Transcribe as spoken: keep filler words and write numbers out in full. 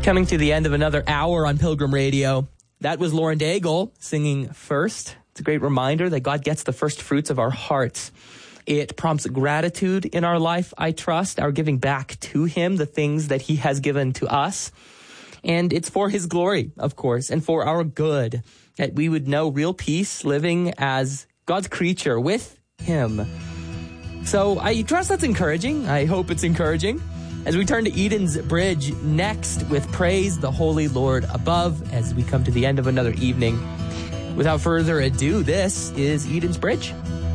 Coming to the end of another hour on Pilgrim Radio. That was Lauren Daigle singing First. It's a great reminder that God gets the first fruits of our hearts. It prompts gratitude in our life, I trust, our giving back to him, the things that he has given to us. And it's for his glory, of course, and for our good, that we would know real peace living as God's creature with him. So I trust that's encouraging. I hope it's encouraging. As we turn to Eden's Bridge next with Praise the Holy Lord Above as we come to the end of another evening. Without further ado, this is Eden's Bridge.